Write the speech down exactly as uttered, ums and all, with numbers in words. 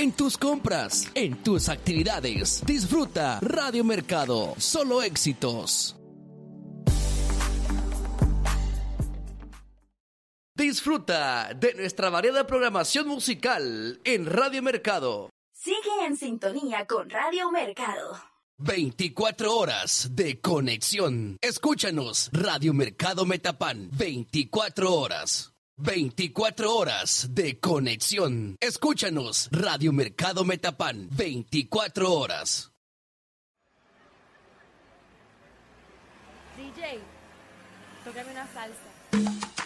en tus compras, en tus actividades. Disfruta Radio Mercado, solo éxitos. Disfruta de nuestra variada programación musical en Radio Mercado. Sigue en sintonía con Radio Mercado. veinticuatro horas de conexión. Escúchanos, Radio Mercado Metapán, veinticuatro horas. veinticuatro horas de conexión. Escúchanos, Radio Mercado Metapán, veinticuatro horas. D J, tócame una salsa.